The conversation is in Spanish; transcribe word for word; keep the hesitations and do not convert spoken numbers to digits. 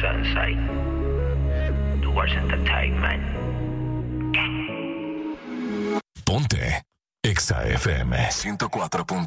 Sunside. Towards Entertainment. Ponte Exa F M ciento cuatro punto